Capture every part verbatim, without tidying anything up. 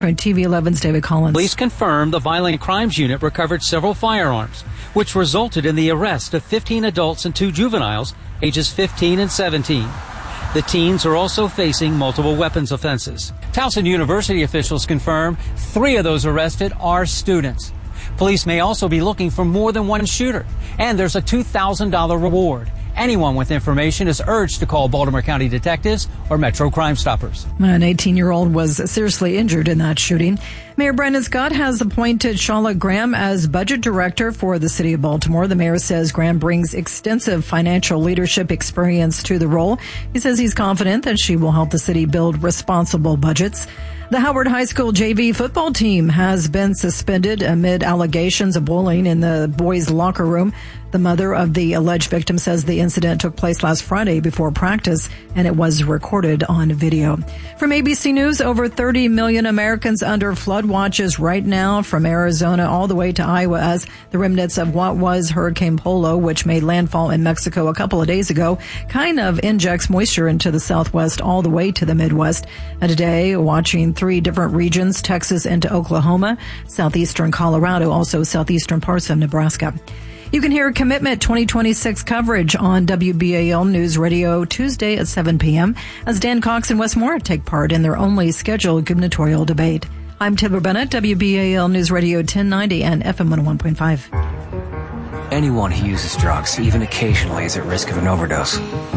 T V eleven's David Collins. Police confirmed the Violent Crimes Unit recovered several firearms, which resulted in the arrest of fifteen adults and two juveniles, ages fifteen and seventeen. The teens are also facing multiple weapons offenses. Towson University officials confirm three of those arrested are students. Police may also be looking for more than one shooter, and there's a two thousand dollars reward. Anyone with information is urged to call Baltimore County detectives or Metro Crime Stoppers. An eighteen-year-old was seriously injured in that shooting. Mayor Brandon Scott has appointed Charlotte Graham as budget director for the city of Baltimore. The mayor says Graham brings extensive financial leadership experience to the role. He says he's confident that she will help the city build responsible budgets. The Howard High School J V football team has been suspended amid allegations of bullying in the boys' locker room. The mother of the alleged victim says the incident took place last Friday before practice, and it was recorded on video. From A B C News, over thirty million Americans under flood watches right now, from Arizona all the way to Iowa, as the remnants of what was Hurricane Polo, which made landfall in Mexico a couple of days ago, kind of injects moisture into the southwest all the way to the Midwest. And today, watching three different regions, Texas into Oklahoma, southeastern Colorado, also southeastern parts of Nebraska. You can hear Commitment twenty twenty-six coverage on W B A L News Radio Tuesday at seven p.m. as Dan Cox and Wes Moore take part in their only scheduled gubernatorial debate. I'm Tibber Bennett, W B A L News Radio ten ninety and F M one oh one point five. Anyone who uses drugs, even occasionally, is at risk of an overdose.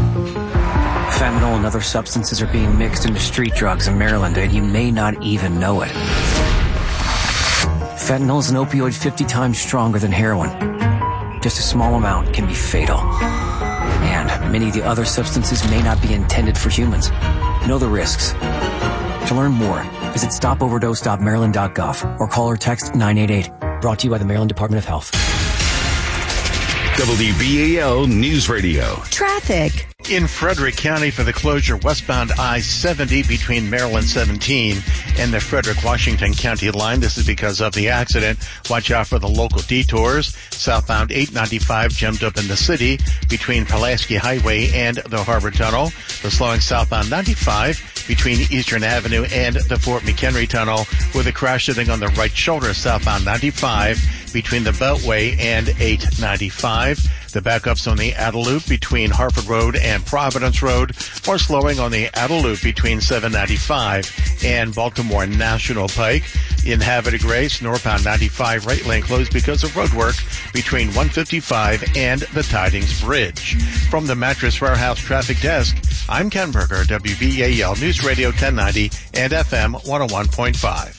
Fentanyl and other substances are being mixed into street drugs in Maryland, and you may not even know it. Fentanyl is an opioid fifty times stronger than heroin. Just a small amount can be fatal. And many of the other substances may not be intended for humans. Know the risks. To learn more, visit stop overdose dot maryland dot gov or call or text nine eight eight. Brought to you by the Maryland Department of Health. W B A L News Radio. Traffic. In Frederick County for the closure westbound I seventy between Maryland seventeen and the Frederick-Washington County line. This is because of the accident. Watch out for the local detours. Southbound eight ninety-five jammed up in the city between Pulaski Highway and the Harbor Tunnel. The slowing southbound ninety-five between Eastern Avenue and the Fort McHenry Tunnel, with a crash sitting on the right shoulder southbound ninety-five between the Beltway and eight ninety-five. The backups on the Adel Loop between Harford Road and Providence Road, or slowing on the Adel Loop between seven ninety-five and Baltimore National Pike. In Havre de Grace, northbound ninety-five right lane closed because of road work between one fifty-five and the Tidings Bridge. From the Mattress Warehouse Traffic Desk, I'm Ken Berger, W B A L News Radio ten ninety and F M one oh one point five.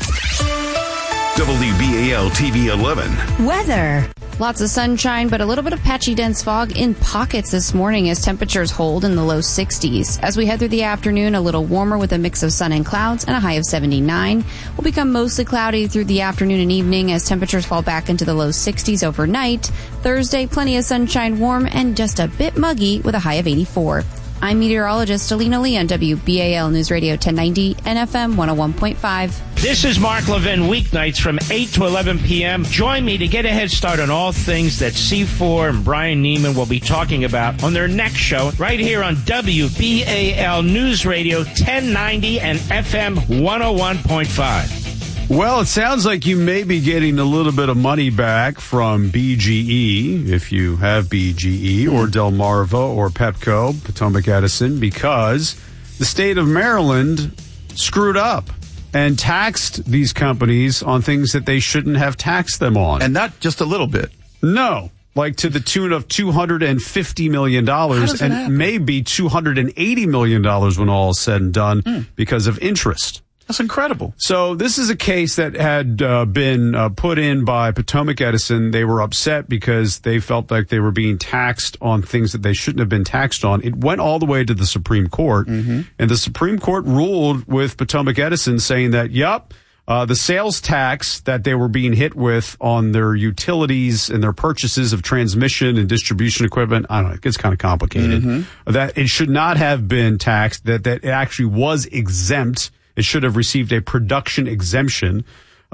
W B A L T V eleven. Weather. Lots of sunshine, but a little bit of patchy dense fog in pockets this morning as temperatures hold in the low sixties. As we head through the afternoon, a little warmer with a mix of sun and clouds and a high of seventy-nine. Will become mostly cloudy through the afternoon and evening as temperatures fall back into the low sixties overnight. Thursday, plenty of sunshine, warm, and just a bit muggy with a high of eighty-four. I'm meteorologist Alina Lee on W B A L News Radio ten ninety and F M one oh one point five. This is Mark Levin, weeknights from eight to eleven p.m. Join me to get a head start on all things that C four and Brian Neiman will be talking about on their next show right here on W B A L News Radio ten ninety and F M one oh one point five. Well, it sounds like you may be getting a little bit of money back from B G E, if you have B G E, or Delmarva, or Pepco, Potomac Edison, because the state of Maryland screwed up and taxed these companies on things that they shouldn't have taxed them on. And not just a little bit. No, like to the tune of two hundred fifty million dollars and happen? Maybe two hundred eighty million dollars when all is said and done mm. because of interest. That's incredible. So this is a case that had uh, been uh, put in by Potomac Edison. They were upset because they felt like they were being taxed on things that they shouldn't have been taxed on. It went all the way to the Supreme Court, mm-hmm. and the Supreme Court ruled with Potomac Edison saying that, yep, uh, the sales tax that they were being hit with on their utilities and their purchases of transmission and distribution equipment, I don't know, it gets kind of complicated, mm-hmm. that it should not have been taxed, that, that it actually was exempt. It should have received a production exemption.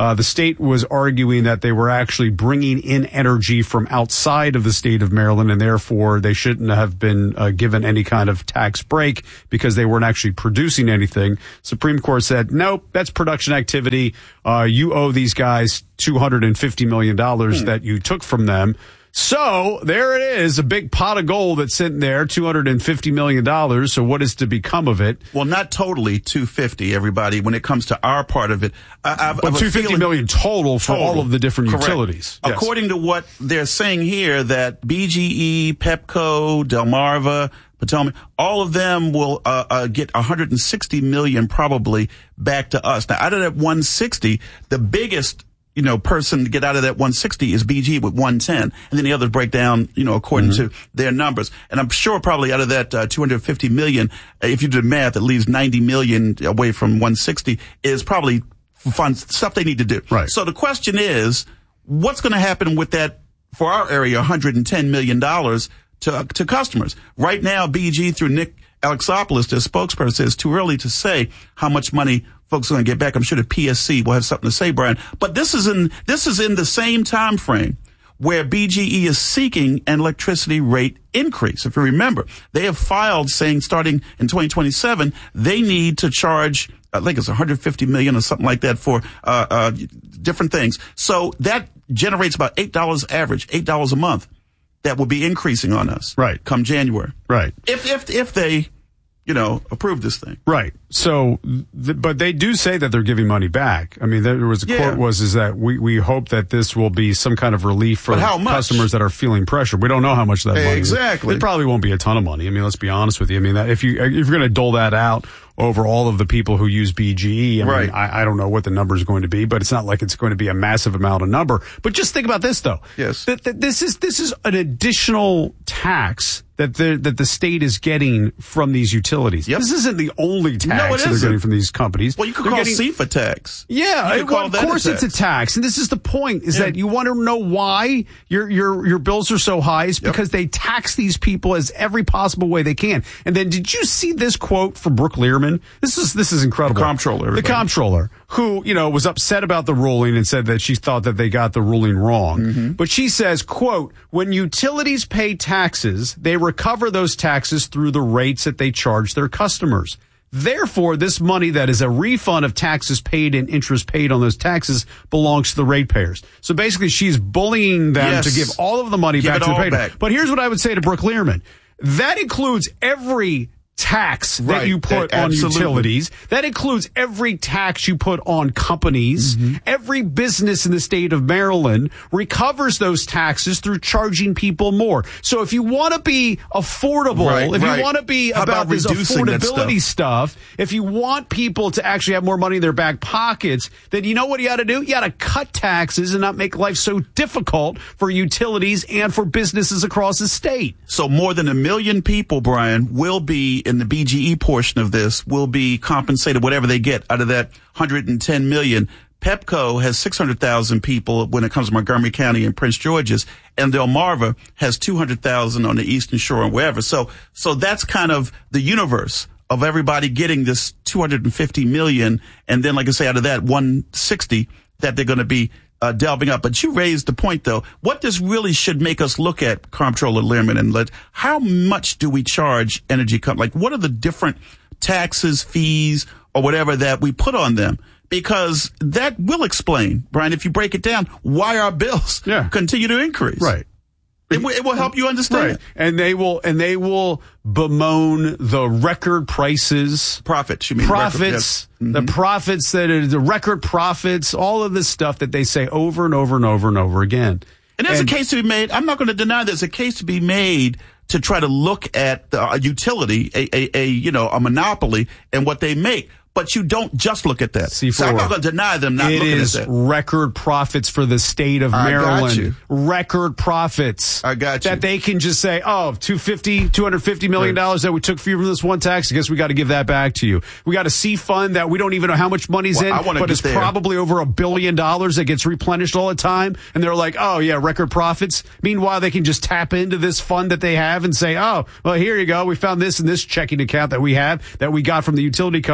Uh, the state was arguing that they were actually bringing in energy from outside of the state of Maryland, and therefore they shouldn't have been uh, given any kind of tax break because they weren't actually producing anything. Supreme Court said, nope, that's production activity. Uh, you owe these guys two hundred fifty million dollars hmm. that you took from them. So there it is, a big pot of gold that's sitting there, two hundred fifty million dollars. So what is to become of it? Well, not totally two hundred fifty, everybody, when it comes to our part of it. I, I've, but two hundred fifty million total for total. all of the different Correct. utilities. Yes. According to what they're saying here, that B G E, Pepco, Delmarva, Potomac, all of them will uh, uh, get one hundred sixty million dollars probably back to us. Now, out of that one hundred sixty, the biggest you know, person to get out of that one hundred sixty is B G with one hundred ten, and then the others break down, you know, according mm-hmm. to their numbers. And I'm sure probably out of that uh, two hundred fifty million, if you do the math, it leaves ninety million away from one hundred sixty is probably fun stuff they need to do. Right. So the question is, what's going to happen with that for our area, one hundred ten million dollars to to customers? Right now, B G through Nick Alexopoulos, their spokesperson, says it's too early to say how much money folks are going to get back. I'm sure the P S C will have something to say, Brian. But this is in this is in the same time frame where B G E is seeking an electricity rate increase. If you remember, they have filed saying starting in twenty twenty-seven, they need to charge, I think it's one hundred fifty million dollars or something like that for uh, uh different things. So that generates about eight dollars average, eight dollars a month that will be increasing on us. Right. Come January. Right. If if if they, you know, approve this thing. Right. So, th- but they do say that they're giving money back. I mean, there was a yeah. quote was, is that we, we hope that this will be some kind of relief for customers that are feeling pressure. We don't know how much that money Exactly. is. It probably won't be a ton of money. I mean, let's be honest with you. I mean, that if you, if you're going to dole that out over all of the people who use B G E, I right. mean, I, I don't know what the number is going to be, but it's not like it's going to be a massive amount of number. But just think about this, though. Yes. That, that this is, this is an additional tax that the, that the state is getting from these utilities. Yep. This isn't the only tax no, that they're getting from these companies. Well, you could they're call getting, C F A tax. Yeah, you could well, call of that course a it's a tax. And this is the point, is yeah. that you want to know why your your your bills are so high. It's because yep. they tax these people as every possible way they can. And then did you see this quote from Brooke Learman? This is this is incredible. The comptroller. Everybody. The comptroller, who, you know, was upset about the ruling and said that she thought that they got the ruling wrong. Mm-hmm. But she says, quote, when utilities pay taxes, they recover those taxes through the rates that they charge their customers. Therefore, this money that is a refund of taxes paid and interest paid on those taxes belongs to the ratepayers. So basically, she's bullying them yes. to give all of the money give back to the ratepayers. But here's what I would say to Brooke Learman. That includes every tax that right. you put that, on utilities. That includes every tax you put on companies. Mm-hmm. Every business in the state of Maryland recovers those taxes through charging people more. So if you want to be affordable, right, if right. you want to be How about, about this affordability stuff? stuff, if you want people to actually have more money in their back pockets, then you know what you got to do? You got to cut taxes and not make life so difficult for utilities and for businesses across the state. So more than a million people, Brian, will be in the B G E portion of this, will be compensated whatever they get out of that one hundred ten million. Pepco has six hundred thousand people when it comes to Montgomery County and Prince George's, and Delmarva has two hundred thousand on the Eastern Shore and wherever. So, so that's kind of the universe of everybody getting this two hundred fifty million. And then, like I say, out of that one hundred sixty that they're going to be Uh, delving up. But you raised the point, though. What this really should make us look at, Comptroller Learman, and let, how much do we charge energy companies? Like, what are the different taxes, fees, or whatever that we put on them? Because that will explain, Brian, if you break it down, why our bills yeah. continue to increase. Right. It, w- it will help you understand. Right. And they will, and they will bemoan the record prices. Profits, you mean. Profits. Record, yes. mm-hmm. The profits that are the record profits, all of this stuff that they say over and over and over and over again. And there's and, a case to be made. I'm not going to deny there's a case to be made to try to look at the, a utility, a, a, a, you know, a monopoly and what they make. But you don't just look at that. C four. So I'm not going to deny them not it looking at is that. record profits for the state of I Maryland. got you. Record profits. I got you. That they can just say, oh, two hundred fifty, two hundred fifty million dollars that we took for you from this one tax. I guess we got to give that back to you. We got a C fund that we don't even know how much money's well, in, I but it's there. probably over a billion dollars that gets replenished all the time. And they're like, oh, yeah, record profits. Meanwhile, they can just tap into this fund that they have and say, oh, well, here you go. We found this in this checking account that we have that we got from the utility companies.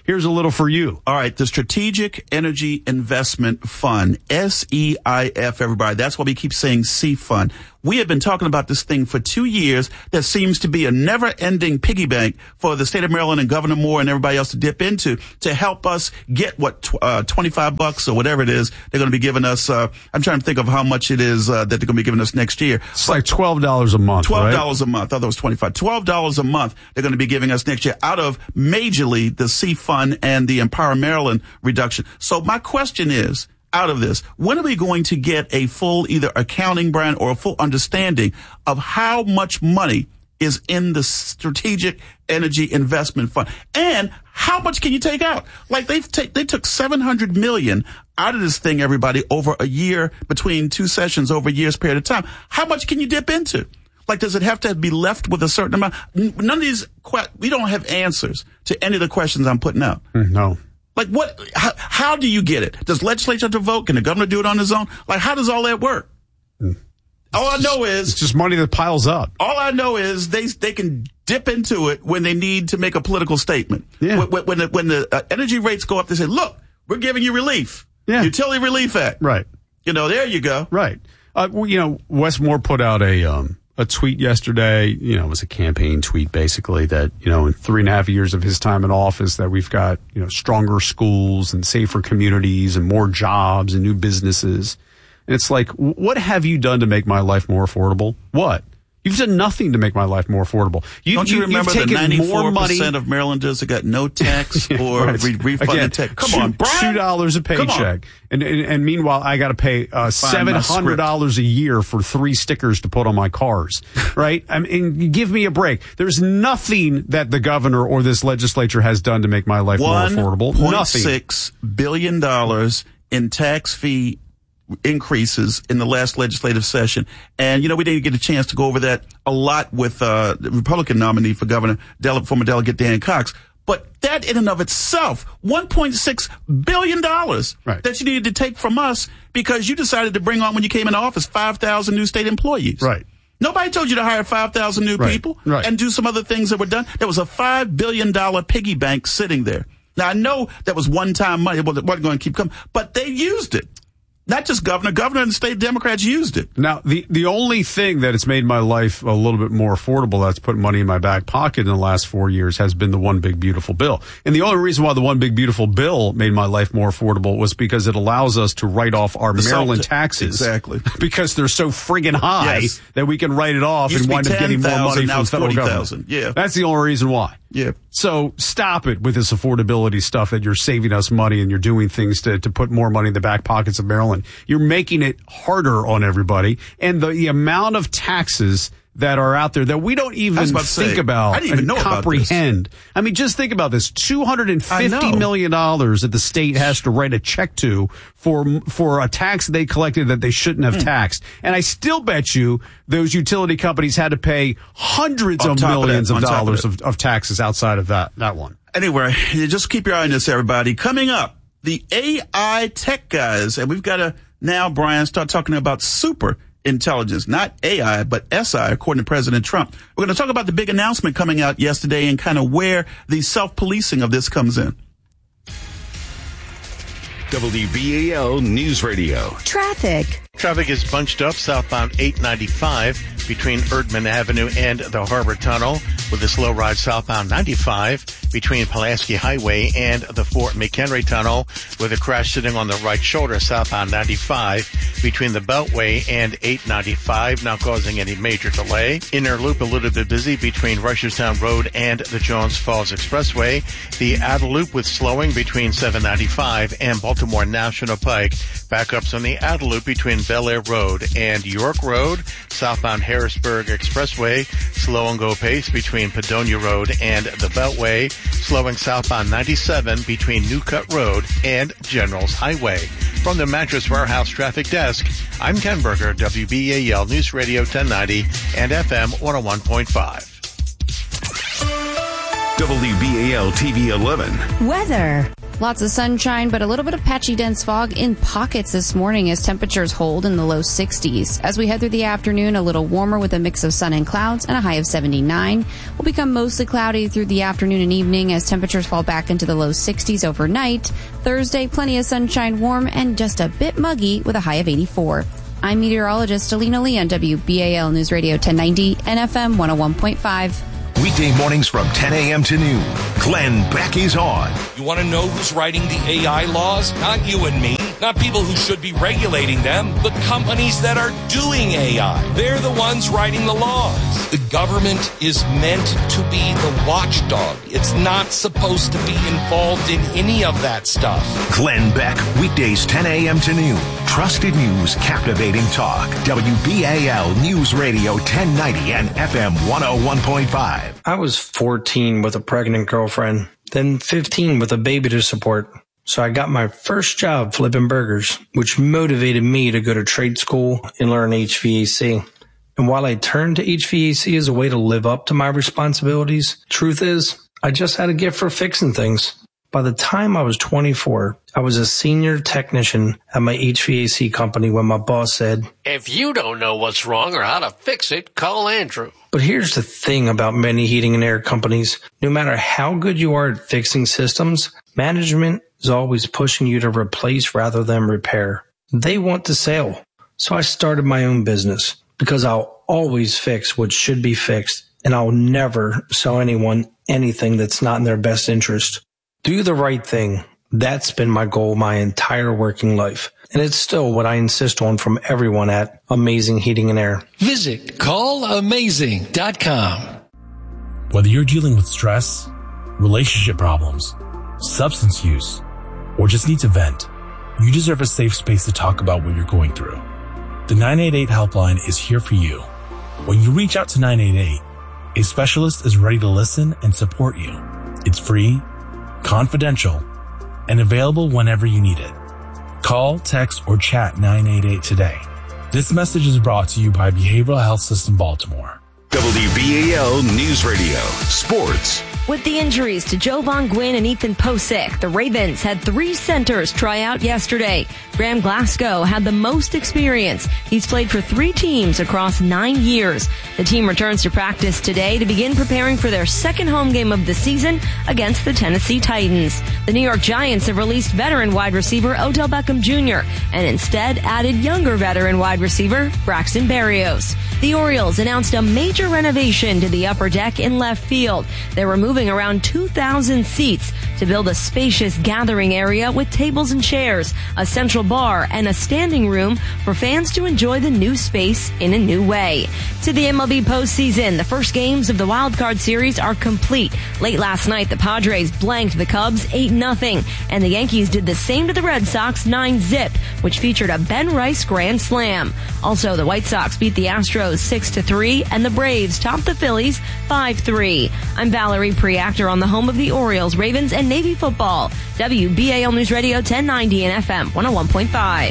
here's a little for you. All right, the Strategic Energy Investment Fund, S E I F, everybody. That's why we keep saying C Fund. We have been talking about this thing for two years. That seems to be a never-ending piggy bank for the state of Maryland and Governor Moore and everybody else to dip into to help us get what tw- uh, twenty-five bucks or whatever it is they're going to be giving us. Uh, I'm trying to think of how much it is uh, that they're going to be giving us next year. It's like twelve dollars a month. Twelve dollars right? a month. I thought it was twenty-five. Twelve dollars a month they're going to be giving us next year out of majorly the C Fund and the Empower Maryland reduction. So my question is, out of this, when are we going to get a full either accounting, Brian, or a full understanding of how much money is in the Strategic Energy Investment Fund? And how much can you take out? Like they've take, they took seven hundred million out of this thing, everybody, over a year, between two sessions, over a year's period of time. How much can you dip into? Like, does it have to be left with a certain amount? None of these, que- we don't have answers to any of the questions I'm putting out. No. Like what, how, how do you get it? Does legislature have to vote? Can the governor do it on his own? Like, how does all that work? Mm. All I know is it's just money that piles up. All I know is they they can dip into it when they need to make a political statement. Yeah. When, when the, when the uh, energy rates go up, they say, look, we're giving you relief. Yeah. Utility Relief Act. Right. You know, there you go. Right. Uh, well, you know, Wes Moore put out a, um, a tweet yesterday, you know, it was a campaign tweet basically that, you know, in three and a half years of his time in office that we've got, you know, stronger schools and safer communities and more jobs and new businesses. And it's like, what have you done to make my life more affordable? What? You've done nothing to make my life more affordable. You, Don't you, you remember the ninety-four percent of Marylanders that got no tax yeah, or right. re- refunded tax? Come two, on, Brian. two dollars a paycheck, and, and and meanwhile I got to pay uh, seven hundred dollars a year for three stickers to put on my cars. Right? I mean, give me a break. There's nothing that the governor or this legislature has done to make my life more affordable. one point Nothing. six billion dollars in tax fee increases in the last legislative session. And, you know, we didn't get a chance to go over that a lot with uh, the Republican nominee for governor, Dele- former delegate Dan Cox. But that in and of itself, one point six billion dollars right. that you needed to take from us because you decided to bring on, when you came into office, five thousand new state employees. Right. Nobody told you to hire five thousand new right. people right. and do some other things that were done. There was a five billion dollars piggy bank sitting there. Now, I know that was one-time money. It wasn't going to keep coming, but they used it. Not just governor. Governor and state Democrats used it. Now, the, the only thing that has made my life a little bit more affordable, that's put money in my back pocket in the last four years, has been the One Big Beautiful Bill. And the only reason why the One Big Beautiful Bill made my life more affordable was because it allows us to write off our The Maryland salt- taxes. Exactly. Because they're so friggin' high Yes. that we can write it off Used and to be wind up getting more ten thousand, money now from the it's federal forty government. thousand. Yeah. That's the only reason why. Yeah. So stop it with this affordability stuff that you're saving us money and you're doing things to, to put more money in the back pockets of Maryland. You're making it harder on everybody. And the, the amount of taxes that are out there that we don't even about think say, about I didn't even and know about comprehend. I mean, just think about this. two hundred fifty million dollars that the state has to write a check to for for a tax they collected that they shouldn't have mm. taxed. And I still bet you those utility companies had to pay hundreds on of millions of, of dollars of, of, of taxes outside of that, that one. Anyway, just keep your eye on this, everybody. Coming up, the A I tech guys, and we've got to now, Brian, start talking about super intelligence, not A I, but S I, according to President Trump. We're going to talk about the big announcement coming out yesterday and kind of where the self-policing of this comes in. W B A L News Radio. Traffic. Traffic is bunched up southbound eight ninety-five between Erdman Avenue and the Harbor Tunnel, with a slow ride southbound ninety-five between Pulaski Highway and the Fort McHenry Tunnel, with a crash sitting on the right shoulder southbound ninety-five between the Beltway and eight ninety-five, not causing any major delay. Inner loop a little bit busy between Rusherstown Road and the Jones Falls Expressway. The outer loop with slowing between seven ninety-five and Baltimore National Pike. Backups on the outer loop between Bel Air Road and York Road. Southbound Harrisburg Expressway, slow and go pace between Padonia Road and the Beltway. Slowing southbound ninety-seven between Newcut Road and Generals Highway. From the Mattress Warehouse Traffic Desk, I'm Ken Berger, W B A L News Radio ten ninety and F M one oh one point five. W B A L T V eleven. Weather. Lots of sunshine, but a little bit of patchy dense fog in pockets this morning as temperatures hold in the low sixties. As we head through the afternoon, a little warmer with a mix of sun and clouds and a high of seventy-nine. Will become mostly cloudy through the afternoon and evening as temperatures fall back into the low sixties overnight. Thursday, plenty of sunshine, warm, and just a bit muggy with a high of eighty-four. I'm meteorologist Alina Lee on W B A L News Radio ten ninety and F M one oh one point five. Weekday mornings from ten a.m. to noon, Glenn Beck is on. You want to know who's writing the A I laws? Not you and me. Not people who should be regulating them, but companies that are doing A I. They're the ones writing the laws. The government is meant to be the watchdog. It's not supposed to be involved in any of that stuff. Glenn Beck, weekdays ten a.m. to noon. Trusted news, captivating talk. W B A L News Radio ten ninety and F M one oh one point five. I was fourteen with a pregnant girlfriend, then fifteen with a baby to support. So I got my first job flipping burgers, which motivated me to go to trade school and learn H V A C. And while I turned to H V A C as a way to live up to my responsibilities, truth is, I just had a gift for fixing things. By the time I was twenty-four, I was a senior technician at my H V A C company when my boss said, "If you don't know what's wrong or how to fix it, call Andrew." But here's the thing about many heating and air companies. No matter how good you are at fixing systems, management is always pushing you to replace rather than repair. They want to sell. So I started my own business because I'll always fix what should be fixed, and I'll never sell anyone anything that's not in their best interest. Do the right thing. That's been my goal my entire working life. And it's still what I insist on from everyone at Amazing Heating and Air. Visit call amazing dot com. Whether you're dealing with stress, relationship problems, substance use, or just need to vent, you deserve a safe space to talk about what you're going through. The nine eight eight helpline is here for you. When you reach out to nine eight eight, a specialist is ready to listen and support you. It's free, confidential, and available whenever you need it. Call, text, or chat nine eight eight today. This message is brought to you by Behavioral Health System Baltimore. W B A L News Radio, Sports. With the injuries to Jovan Gwynn and Ethan Posick, the Ravens had three centers try out yesterday. Graham Glasgow had the most experience. He's played for three teams across nine years. The team returns to practice today to begin preparing for their second home game of the season against the Tennessee Titans. The New York Giants have released veteran wide receiver Odell Beckham Junior and instead added younger veteran wide receiver Braxton Berrios. The Orioles announced a major renovation to the upper deck in left field. They're removing around two thousand seats to build a spacious gathering area with tables and chairs, a central bar, and a standing room for fans to enjoy the new space in a new way. To the M L B postseason, the first games of the Wild Card Series are complete. Late last night, the Padres blanked the Cubs eight nothing, and the Yankees did the same to the Red Sox nine zip, which featured a Ben Rice grand slam. Also, the White Sox beat the Astros six to three, and the Braves topped the Phillies five three. I'm Valerie Preactor on the home of the Orioles, Ravens, and Navy football. W B A L News Radio ten ninety and F M one oh one point five.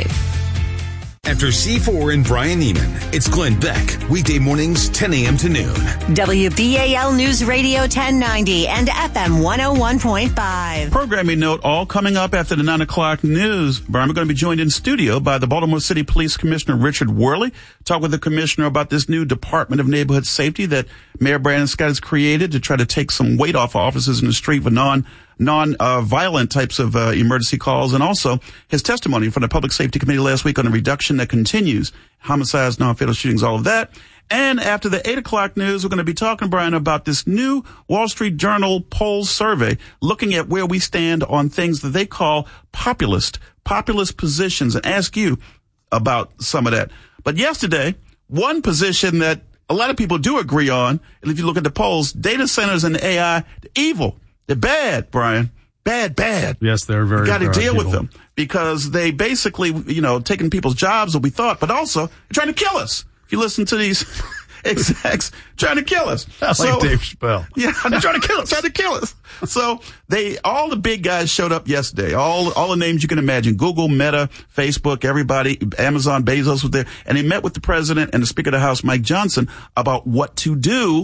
After C four and Brian Neiman, it's Glenn Beck. Weekday mornings, ten a.m. to noon. W B A L News Radio ten ninety and F M one oh one point five. Programming note, all coming up after the nine o'clock news. Brian, we're going to be joined in studio by the Baltimore City Police Commissioner Richard Worley. Talk with the commissioner about this new Department of Neighborhood Safety that Mayor Brandon Scott has created to try to take some weight off officers in the street for non non uh, violent types of uh, emergency calls, and also his testimony from the Public Safety Committee last week on the reduction that continues, homicides, non-fatal shootings, all of that. And after the eight o'clock news, we're going to be talking, Brian, about this new Wall Street Journal poll survey looking at where we stand on things that they call populist, populist positions, and ask you about some of that. But yesterday, one position that a lot of people do agree on, and if you look at the polls, data centers and A I, they're evil. They're bad, Brian. Bad, bad. Yes, they're very You got to deal evil. with them because they basically, you know, taking people's jobs that we thought, but also they're trying to kill us. If you listen to these execs, trying to kill us. That's so, like Dave Chappelle. Yeah, they're trying to kill us, trying to kill us. So they, all the big guys showed up yesterday. All, all the names you can imagine. Google, Meta, Facebook, everybody, Amazon, Bezos was there. And they met with the president and the Speaker of the House, Mike Johnson, about what to do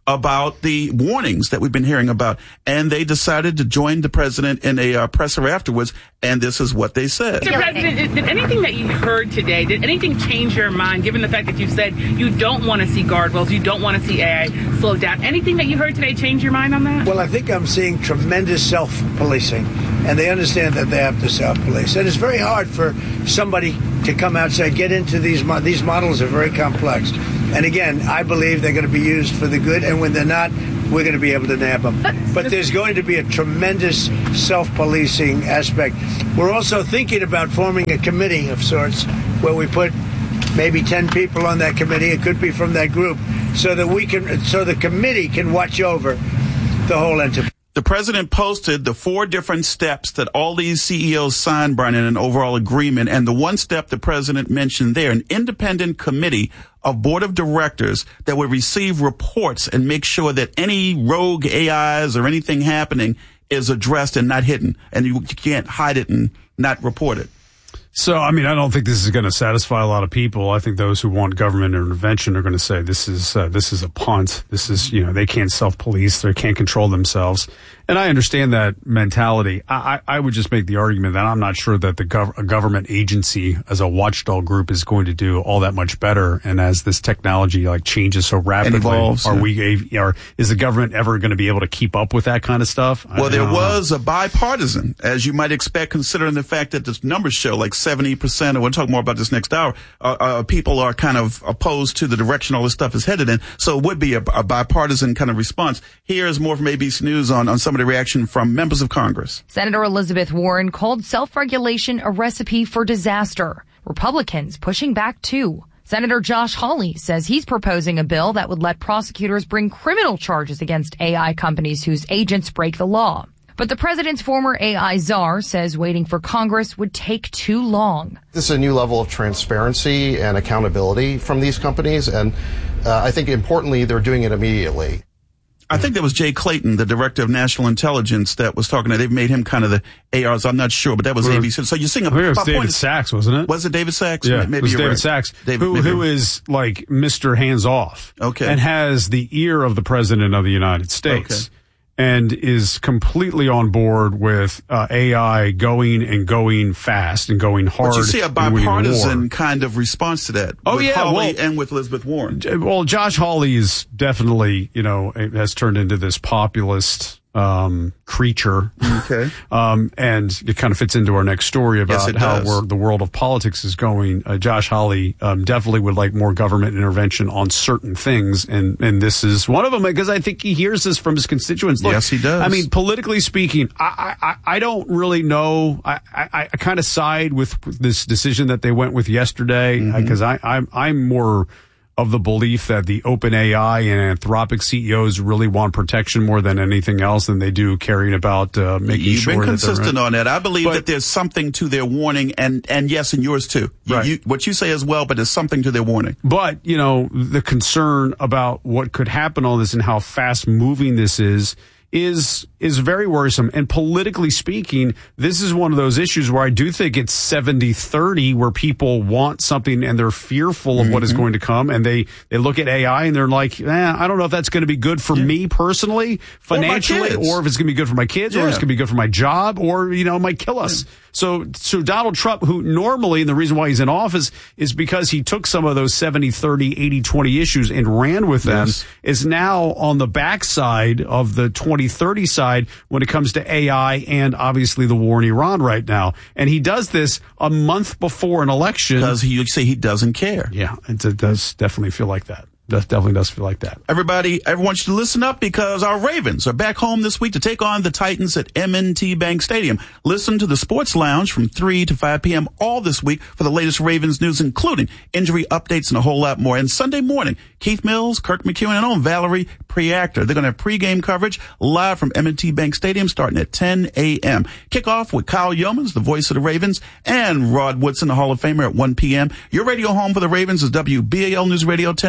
about the warnings that we've been hearing about. And they decided to join the president in a uh, presser afterwards, and this is what they said. Mister President, did anything that you heard today, did anything change your mind, given the fact that you said you don't want to see guardrails, you don't want to see A I slow down? Anything that you heard today change your mind on that? Well, I think I'm seeing tremendous self-policing, and they understand that they have to self-police. And it's very hard for somebody to come out and say, get into these mo- these models are very complex. And again, I believe they're going to be used for the good, and when they're not, we're going to be able to nab them. But there's going to be a tremendous self-policing aspect. We're also thinking about forming a committee of sorts where we put maybe ten people on that committee. It could be from that group, so that we can, so the committee can watch over the whole enterprise. The president posted the four different steps that all these C E Os signed, Brian, in an overall agreement. And the one step the president mentioned there, an independent committee of board of directors that would receive reports and make sure that any rogue A Is or anything happening is addressed and not hidden. And you can't hide it and not report it. So, I mean, I don't think this is going to satisfy a lot of people. I think those who want government intervention are going to say this is uh, this is a punt. This is, you know, they can't self-police. They can't control themselves. And I understand that mentality. I, I, I would just make the argument that I'm not sure that the gov- a government agency as a watchdog group is going to do all that much better. And as this technology like changes so rapidly, evolves, are yeah. we, are, is the government ever going to be able to keep up with that kind of stuff? Well, I, there I was a bipartisan, as you might expect, considering the fact that the numbers show like seventy percent, and we'll talk more about this next hour, uh, uh, people are kind of opposed to the direction all this stuff is headed in. So it would be a, a bipartisan kind of response. Here's more from A B C News on, on some of the reaction from members of Congress. Senator Elizabeth Warren called self-regulation a recipe for disaster. Republicans pushing back too. Senator Josh Hawley says he's proposing a bill that would let prosecutors bring criminal charges against A I companies whose agents break the law. But the president's former A I czar says waiting for Congress would take too long. This is a new level of transparency and accountability from these companies, and uh, I think importantly, they're doing it immediately. I think that was Jay Clayton, the director of national intelligence, that was talking. They've made him kind of the A Rs. I'm not sure, but that was A B C. So you're seeing a it was David Sachs, wasn't it? Was it David Sachs? Yeah, maybe it was you're David right. Sachs, David, who who is like Mister Hands Off, okay, and has the ear of the president of the United States. Okay. And is completely on board with uh, A I going and going fast and going hard. But you see a bipartisan kind of response to that. Oh, with yeah. Hawley Well, and with Elizabeth Warren. Well, Josh Hawley is definitely, you know, has turned into this populist um, creature. Okay. um, and it kind of fits into our next story about yes, how does. we're, the world of politics is going. Uh, Josh Hawley um, definitely would like more government intervention on certain things. And, and this is one of them because I think he hears this from his constituents. Look, yes, he does. I mean, politically speaking, I, I, I don't really know. I, I, I kind of side with this decision that they went with yesterday because mm-hmm. I, I'm, I'm more of the belief that the OpenAI and Anthropic C E Os really want protection more than anything else than they do caring about uh, making You've sure been that consistent they're, on that. I believe but, that there's something to their warning, and, and yes, and yours too. You, right. you, what you say as well, but there's something to their warning. But, you know, the concern about what could happen on this and how fast moving this is, is is very worrisome. And politically speaking, this is one of those issues where I do think it's seventy thirty, where people want something and they're fearful of mm-hmm. what is going to come. And they, they look at A I and they're like, eh, I don't know if that's going to be good for yeah. me personally, financially, or, or if it's going to be good for my kids, yeah. or if it's going to be good for my job, or, you know, might kill us. Yeah. So, so Donald Trump, who normally, and the reason why he's in office is because he took some of those seventy thirty, eighty twenty issues and ran with them, yes. is now on the backside of the twenty thirty side when it comes to A I and obviously the war in Iran right now. And he does this a month before an election. Because he, you say he doesn't care. Yeah, it, it does definitely feel like that. That definitely does feel like that. Everybody, everyone should listen up because our Ravens are back home this week to take on the Titans at M and T Bank Stadium. Listen to the Sports Lounge from three to five p.m. all this week for the latest Ravens news, including injury updates and a whole lot more. And Sunday morning, Keith Mills, Kirk McEwen, and on Valerie Preactor. They're going to have pregame coverage live from M and T Bank Stadium starting at ten a.m. Kickoff with Kyle Yeomans, the voice of the Ravens, and Rod Woodson, the Hall of Famer, at one p.m. Your radio home for the Ravens is W B A L News Radio ten ninety and F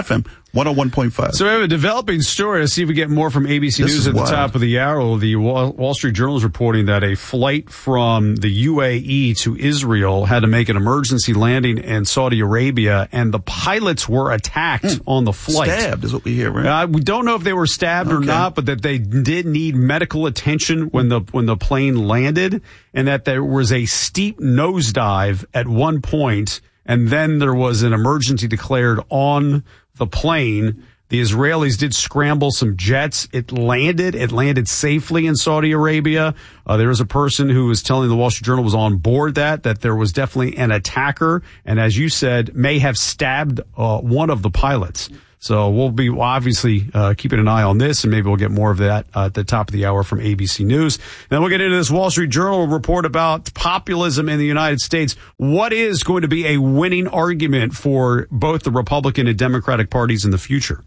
F M one oh one point five. So we have a developing story. Let's see if we get more from A B C This News is at the wild. top of the hour. The Wall Wall Street Journal is reporting that a flight from the U A E to Israel had to make an emergency landing in Saudi Arabia, and the pilots were attacked mm. on the flight. Stabbed is what we hear, right? Uh, we don't know if they were stabbed okay. or not, but that they did need medical attention when the when the plane landed, and that there was a steep nosedive at one point, and then there was an emergency declared on the plane. The Israelis did scramble some jets. It landed. It landed safely in Saudi Arabia. Uh, there was a person who was telling the Wall Street Journal was on board that, that there was definitely an attacker. And as you said, may have stabbed uh, one of the pilots. So we'll be obviously uh, keeping an eye on this, and maybe we'll get more of that uh, at the top of the hour from A B C News. Then we'll get into this Wall Street Journal report about populism in the United States. What is going to be a winning argument for both the Republican and Democratic parties in the future?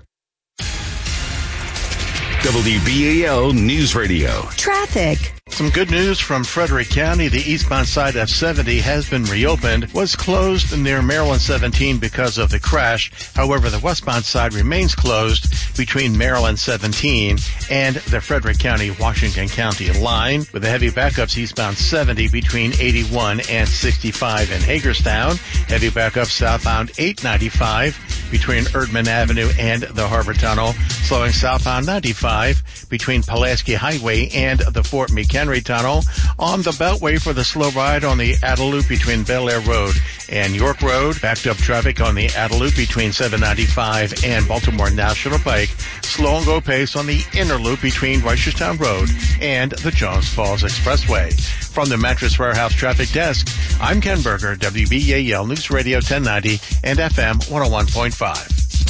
W B A L News Radio. Traffic. Some good news from Frederick County. The eastbound side of seventy has been reopened, was closed near Maryland seventeen because of the crash. However, the westbound side remains closed between Maryland seventeen and the Frederick County, Washington County line, with the heavy backups eastbound seventy between eighty-one and sixty-five in Hagerstown. Heavy backups southbound eight ninety-five between Erdman Avenue and the Harbor Tunnel. Slowing southbound ninety-five between Pulaski Highway and the Fort McHenry Tunnel. On the Beltway for the slow ride on the Adeloop between Bel Air Road and York Road. Backed up traffic on the Adeloop between seven ninety-five and Baltimore National Pike. Slow and go pace on the inner loop between Reisterstown Road and the Jones Falls Expressway. From the Mattress Warehouse Traffic Desk, I'm Ken Berger, W B A L News Radio ten ninety and F M one oh one point five.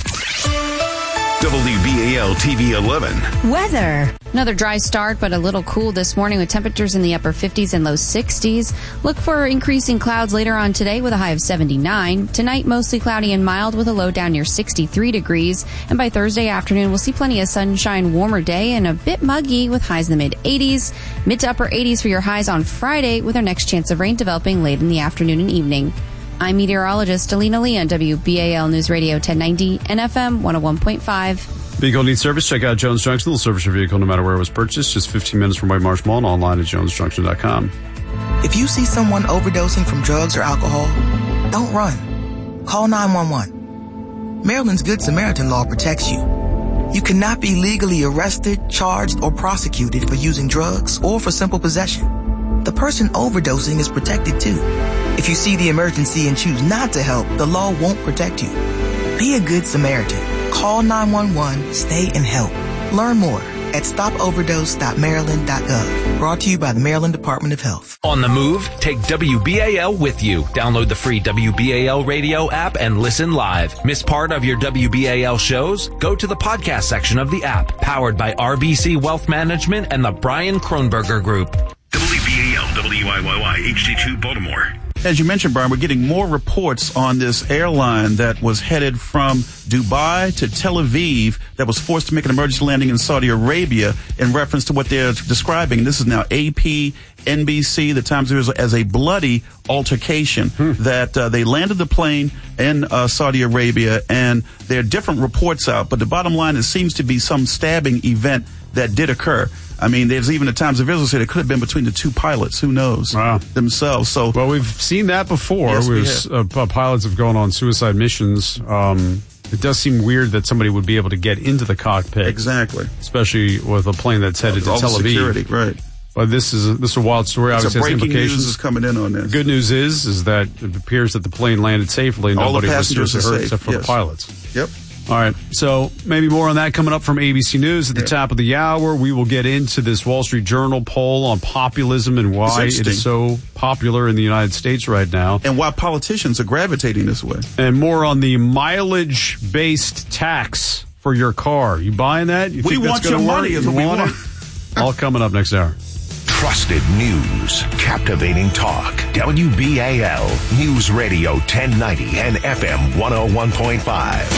W B A L T V eleven. Weather. Another dry start, but a little cool this morning with temperatures in the upper fifties and low sixties. Look for increasing clouds later on today with a high of seventy-nine. Tonight, mostly cloudy and mild with a low down near sixty-three degrees. And by Thursday afternoon, we'll see plenty of sunshine, warmer day, and a bit muggy with highs in the mid eighties. Mid to upper eighties for your highs on Friday, with our next chance of rain developing late in the afternoon and evening. I'm meteorologist Alina Lee on W B A L News Radio ten ninety and F M one oh one point five. Vehicle needs service. Check out Jones Junction. They'll service your vehicle no matter where it was purchased. Just fifteen minutes from White Marsh Mall and online at jones junction dot com. If you see someone overdosing from drugs or alcohol, don't run. Call nine one one. Maryland's Good Samaritan law protects you. You cannot be legally arrested, charged, or prosecuted for using drugs or for simple possession. The person overdosing is protected too. If you see the emergency and choose not to help, the law won't protect you. Be a good Samaritan. Call nine one one, stay and help. Learn more at stop overdose dot maryland dot gov. Brought to you by the Maryland Department of Health. On the move, take W B A L with you. Download the free W B A L radio app and listen live. Miss part of your W B A L shows? Go to the podcast section of the app, powered by R B C Wealth Management and the Brian Kronberger Group. W B A L W I Y Y H D two Baltimore. As you mentioned, Brian, we're getting more reports on this airline that was headed from Dubai to Tel Aviv that was forced to make an emergency landing in Saudi Arabia in reference to what they're describing. This is now A P, N B C, the Times News, as a bloody altercation hmm. that uh, they landed the plane in uh, Saudi Arabia, and there are different reports out. But the bottom line, it seems to be some stabbing event that did occur. I mean, there's even the Times of Israel said it could have been between the two pilots. Who knows? Wow. Themselves. So, well, we've seen that before. Yes, we was, uh, pilots have gone on suicide missions. Um, it does seem weird that somebody would be able to get into the cockpit. Exactly. Especially with a plane that's headed all to Tel Aviv. Security, right. But this is a, this is a wild story. It's Obviously, a breaking implications. news is coming in on this. The good news is, is that it appears that the plane landed safely. All Nobody the was passengers seriously are hurt safe. except for Yes. the pilots. Yep. All right. So maybe more on that coming up from A B C News at the yeah. top of the hour. We will get into this Wall Street Journal poll on populism and why it is so popular in the United States right now. And why politicians are gravitating this way. And more on the mileage-based tax for your car. You buying that? You we think want that's your work? money is you what we want want. It? All coming up next hour. Trusted news, captivating talk. W B A L News Radio ten ninety and F M one oh one point five.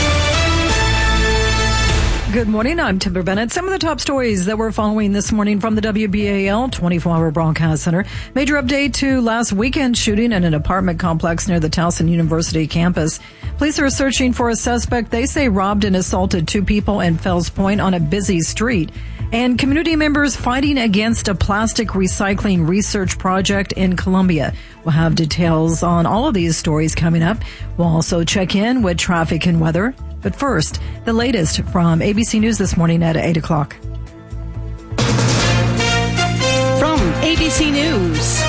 Good morning. I'm Timber Bennett. Some of the top stories that we're following this morning from the W B A L twenty-four hour Broadcast Center. Major update to last weekend's shooting in an apartment complex near the Towson University campus. Police are searching for a suspect they say robbed and assaulted two people in Fells Point on a busy street. And community members fighting against a plastic recycling research project in Columbia. We'll have details on all of these stories coming up. We'll also check in with traffic and weather. But first, the latest from A B C News this morning at eight o'clock. From A B C News,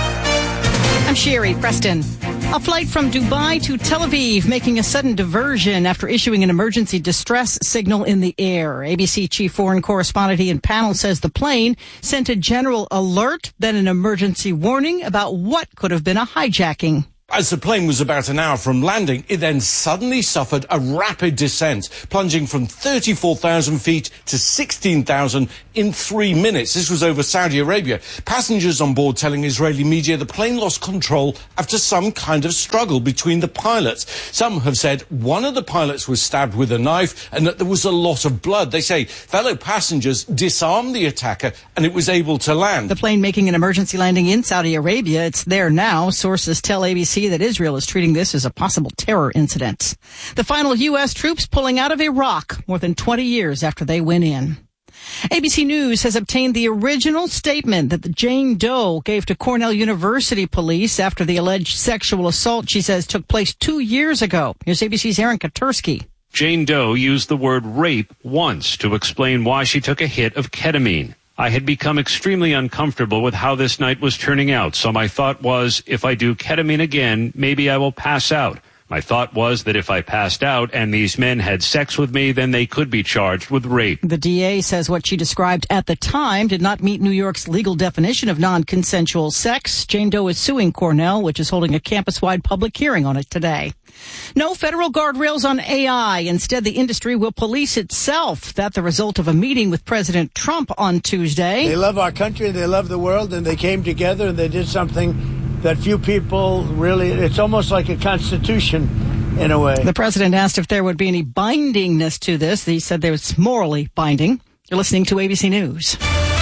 I'm Sherry Preston. A flight from Dubai to Tel Aviv making a sudden diversion after issuing an emergency distress signal in the air. A B C chief foreign correspondent Ian Pannell says the plane sent a general alert, then an emergency warning about what could have been a hijacking. As the plane was about an hour from landing, it then suddenly suffered a rapid descent, plunging from thirty-four thousand feet to sixteen thousand in three minutes. This was over Saudi Arabia. Passengers on board telling Israeli media the plane lost control after some kind of struggle between the pilots. Some have said one of the pilots was stabbed with a knife and that there was a lot of blood. They say fellow passengers disarmed the attacker and it was able to land. The plane making an emergency landing in Saudi Arabia. It's there now. Sources tell A B C that Israel is treating this as a possible terror incident. The final U S troops pulling out of Iraq more than twenty years after they went in. A B C News has obtained the original statement that Jane Doe gave to Cornell University police after the alleged sexual assault she says took place two years ago. Here's A B C's Aaron Katursky. Jane Doe used the word rape once to explain why she took a hit of ketamine. I had become extremely uncomfortable with how this night was turning out, so my thought was, if I do ketamine again, maybe I will pass out. My thought was that if I passed out and these men had sex with me, then they could be charged with rape. The D A says what she described at the time did not meet New York's legal definition of non-consensual sex. Jane Doe is suing Cornell, which is holding a campus-wide public hearing on it today. No federal guardrails on A I. Instead, the industry will police itself. That's the result of a meeting with President Trump on Tuesday. They love our country, they love the world, and they came together and they did something that few people really, it's almost like a constitution in a way. The president asked if there would be any bindingness to this. He said there was morally binding. You're listening to A B C News.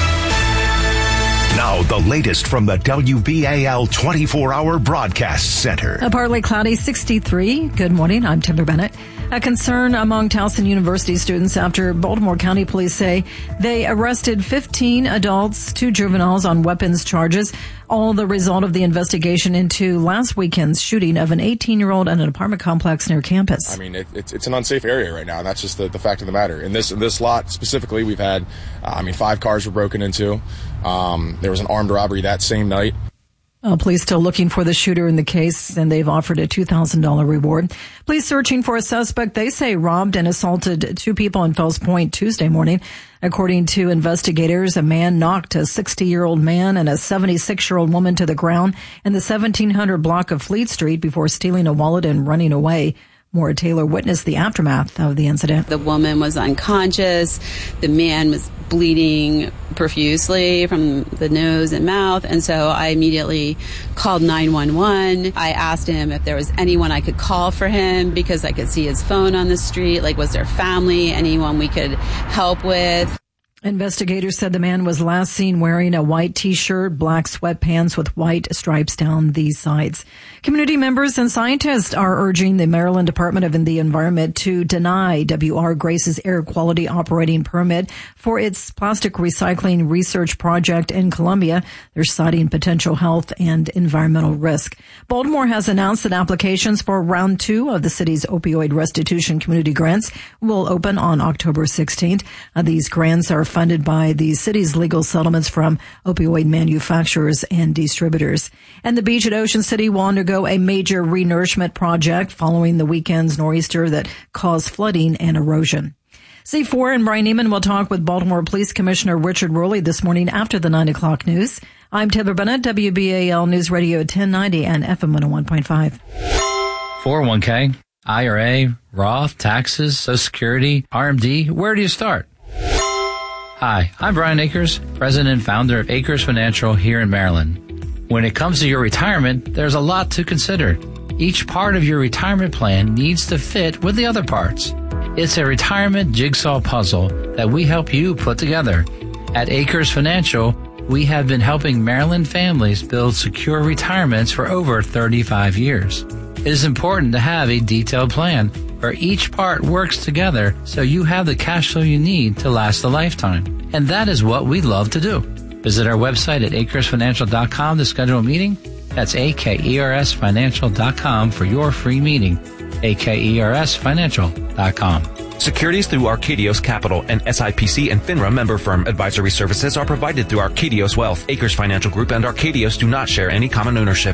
Now, the latest from the W B A L twenty-four hour Broadcast Center. A partly cloudy sixty-three. Good morning. I'm Timber Bennett. A concern among Towson University students after Baltimore County Police say they arrested fifteen adults, two juveniles on weapons charges, all the result of the investigation into last weekend's shooting of an eighteen-year-old in an apartment complex near campus. I mean, it, it's, it's an unsafe area right now, and that's just the, the fact of the matter. In this in this lot specifically, we've had, uh, I mean, five cars were broken into. Um, there was an armed robbery that same night. Uh, police still looking for the shooter in the case, and they've offered a two thousand dollars reward. Police searching for a suspect they say robbed and assaulted two people in Fells Point Tuesday morning. According to investigators, a man knocked a sixty-year-old man and a seventy-six-year-old woman to the ground in the seventeen hundred block of Fleet Street before stealing a wallet and running away. Maura Taylor witnessed the aftermath of the incident. The woman was unconscious. The man was bleeding profusely from the nose and mouth. And so I immediately called nine one one. I asked him if there was anyone I could call for him because I could see his phone on the street. Like, was there family, anyone we could help with? Investigators said the man was last seen wearing a white T-shirt, black sweatpants with white stripes down the sides. Community members and scientists are urging the Maryland Department of the Environment to deny W R Grace's air quality operating permit for its plastic recycling research project in Columbia. They're citing potential health and environmental risk. Baltimore has announced that applications for round two of the city's opioid restitution community grants will open on October sixteenth. Uh, these grants are funded by the city's legal settlements from opioid manufacturers and distributors. And the beach at Ocean City will undergo a major renourishment project following the weekend's nor'easter that caused flooding and erosion. C four and Brian Neiman will talk with Baltimore Police Commissioner Richard Worley this morning after the nine o'clock news. I'm Taylor Bennett, W B A L News Radio ten ninety and F M one oh one point five. four oh one k, I R A, Roth, taxes, Social Security, R M D. Where do you start? Hi, I'm Brian Akers, president and founder of Akers Financial here in Maryland. When it comes to your retirement, there's a lot to consider. Each part of your retirement plan needs to fit with the other parts. It's a retirement jigsaw puzzle that we help you put together. At Akers Financial, we have been helping Maryland families build secure retirements for over thirty-five years. It is important to have a detailed plan where each part works together so you have the cash flow you need to last a lifetime. And that is what we love to do. Visit our website at acres financial dot com to schedule a meeting. That's A K E R S financial dot com for your free meeting. A K E R S financial dot com. Securities through Arcadios Capital, and S I P C and FINRA member firm. Advisory services are provided through Arcadios Wealth. Acres Financial Group and Arcadios do not share any common ownership.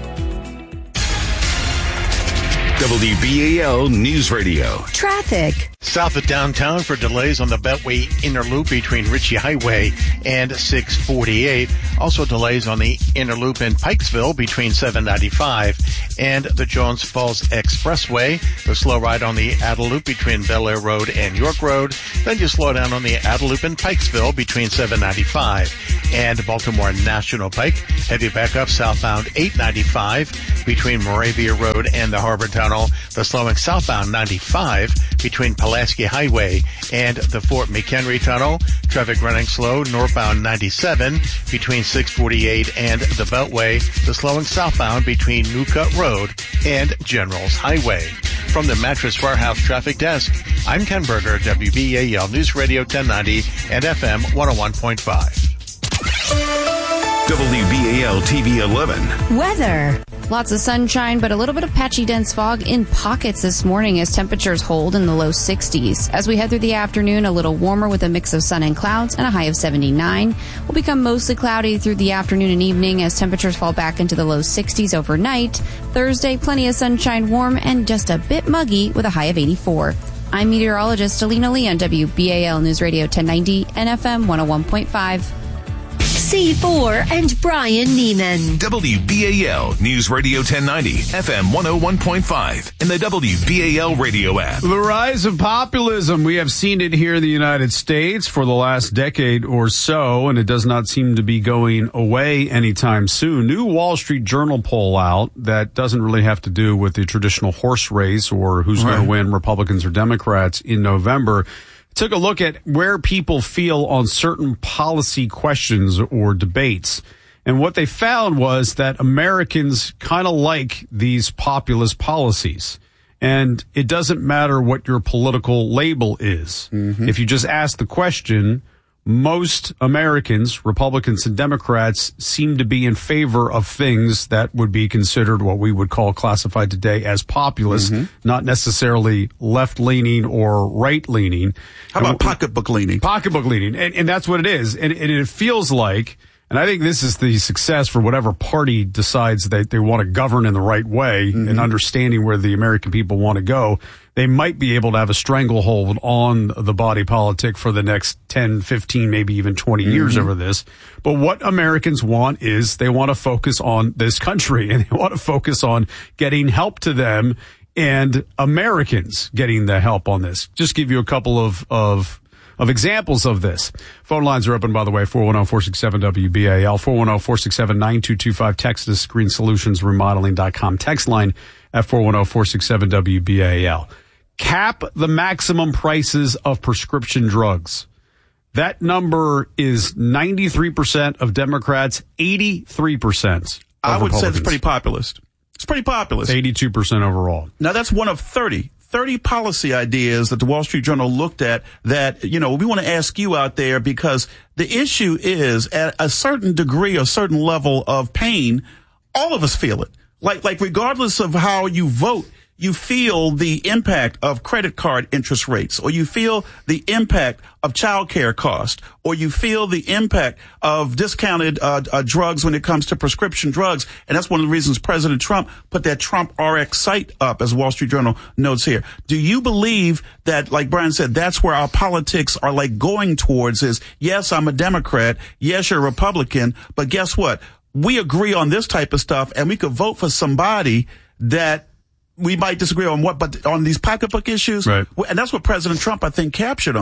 W B A L News Radio. Traffic. South of downtown for delays on the Beltway inner loop between Ritchie Highway and six forty-eight. Also delays on the inner loop in Pikesville between seven ninety-five and the Jones Falls Expressway. The slow ride on the Adel Loop between Bel Air Road and York Road. Then you slow down on the Adel Loop in Pikesville between seven ninety-five and Baltimore National Pike. Heavy backup southbound eight ninety-five between Moravia Road and the Harbor Tunnel. The slowing southbound ninety-five between Pulaski Highway and the Fort McHenry Tunnel. Traffic running slow northbound ninety-seven between six forty-eight and the Beltway. The slowing southbound between Newcut Road and Generals Highway. From the Mattress Warehouse Traffic Desk, I'm Ken Berger, W B A L News Radio ten ninety and F M one oh one point five. W B A L T V eleven. Weather. Lots of sunshine, but a little bit of patchy dense fog in pockets this morning as temperatures hold in the low sixties. As we head through the afternoon, a little warmer with a mix of sun and clouds and a high of seventy-nine. Will become mostly cloudy through the afternoon and evening as temperatures fall back into the low sixties overnight. Thursday, plenty of sunshine, warm, and just a bit muggy with a high of eighty-four. I'm meteorologist Alina Lee on W B A L News Radio ten ninety and F M one oh one point five. C four and Brian Neiman. W B A L News Radio ten ninety, F M one oh one point five, and the W B A L radio app. The rise of populism. We have seen it here in the United States for the last decade or so, and it does not seem to be going away anytime soon. New Wall Street Journal poll out that doesn't really have to do with the traditional horse race or who's right. going to win, Republicans or Democrats, in November. Took a look at where people feel on certain policy questions or debates. And what they found was that Americans kind of like these populist policies. And it doesn't matter what your political label is. Mm-hmm. If you just ask the question, most Americans, Republicans and Democrats, seem to be in favor of things that would be considered what we would call classified today as populist, mm-hmm. not necessarily left-leaning or right-leaning. How about pocketbook leaning? Pocketbook leaning. And, and that's what it is. And, and it feels like, and I think this is the success for whatever party decides that they want to govern in the right way mm-hmm. and understanding where the American people want to go. They might be able to have a stranglehold on the body politic for the next ten, fifteen, maybe even twenty mm-hmm. years over this. But what Americans want is they want to focus on this country and they want to focus on getting help to them and Americans getting the help on this. Just give you a couple of, of, of examples of this. Phone lines are open, by the way, four one zero, four six seven, W B A L, four one zero, four six seven, nine two two five, text us, green solutions remodeling dot com, text line at four one zero, four six seven, W B A L. Cap the maximum prices of prescription drugs. That number is ninety-three percent of Democrats, eighty-three percent I would say it's pretty populist. It's pretty populist. eighty-two percent overall. Now, that's one of thirty. thirty policy ideas that the Wall Street Journal looked at that, you know, we want to ask you out there because the issue is at a certain degree, a certain level of pain, all of us feel it. Like, like regardless of how you vote, you feel the impact of credit card interest rates, or you feel the impact of child care cost, or you feel the impact of discounted uh, uh, drugs when it comes to prescription drugs. And that's one of the reasons President Trump put that Trump R X site up, as Wall Street Journal notes here. Do you believe that, like Brian said, that's where our politics are like going towards is, yes, I'm a Democrat. Yes, you're a Republican. But guess what? We agree on this type of stuff, and we could vote for somebody that we might disagree on what, but on these pocketbook issues, right. And that's what President Trump, I think, captured on,